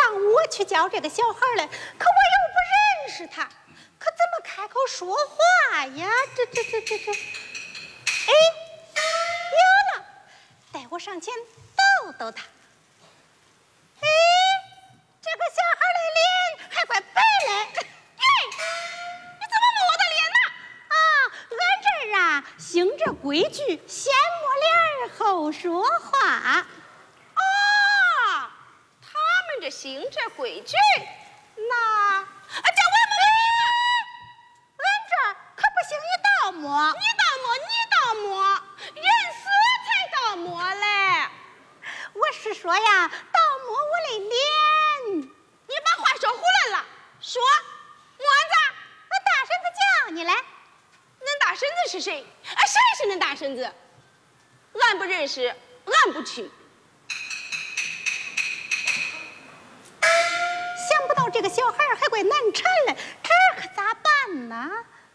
让我去教这个小孩来，可我又不认识他，可怎么开口说话呀？这，哎，有了，带我上前逗逗他。哎，这个小孩的脸还怪白嘞。 你怎么抹我的脸呢？ 俺这儿啊，行着规矩，先抹脸后说话。 他们这行这规矩，那叫我抹脸。 俺这儿可不行，你倒抹。 你倒抹，人死才倒抹嘞。 我是说呀，倒抹我的脸。 你把话说胡乱了。说，么子？ 俺大婶子叫你来。 恁大婶子是谁？谁是恁大婶子？俺不认识，俺不去。 想不到这个小孩还怪难缠嘞，这可咋办呢？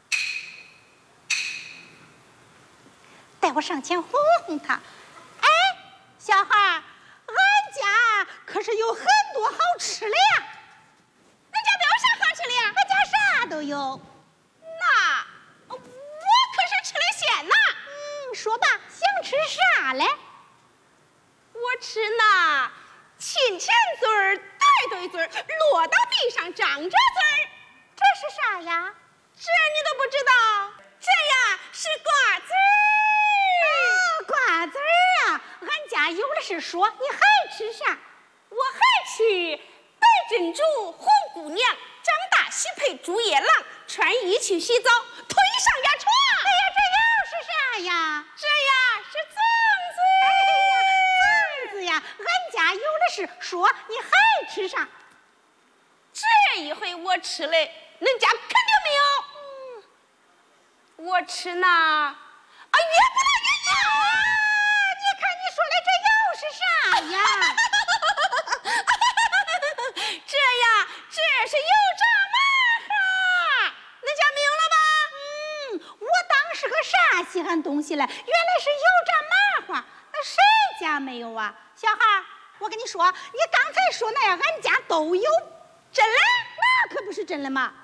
带我上前哄哄他。哎，小孩，俺家可是有很多好吃的呀。 恁家都有啥好吃的呀？ 俺家啥都有。 那我可是吃的鲜呐。 说吧，想吃啥嘞？ 我吃那亲亲嘴儿，对嘴儿，落到地上长着嘴儿。 这是啥呀？ 这你都不知道？这呀是瓜子儿。 瓜子儿啊！俺家有的是说，你还吃啥？ 我还吃白珍珠、红姑娘，长大喜配猪野狼，穿衣去洗澡，推上呀床。 哎呀，这又是啥呀？ 这呀是粽子呀！俺家有的是说，你还吃啥？ 这一回我吃嘞，恁家肯定没有。我吃那越不大越娘。 你看你说的这又是啥呀？ 这是油炸麻花，恁家没有了吧？ 我当是个啥稀罕东西嘞？原来是油炸麻花，那谁家没有啊？小孩，我跟你说，你刚才说那样，俺家都有。 真嘞？ 那可不是真的嘛。